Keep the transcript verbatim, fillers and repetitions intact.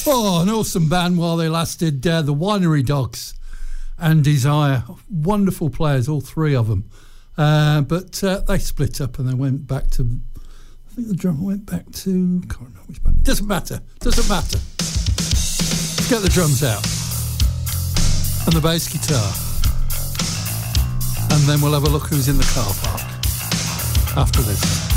Oh, an awesome band while they lasted, uh, the Winery Dogs and Desire. Wonderful players, all three of them. Uh, but uh, they split up and they went back to, I think the drummer went back to, can't remember which band. It doesn't matter, doesn't matter. Let's get the drums out and the bass guitar. And then we'll have a look who's in the car park after this.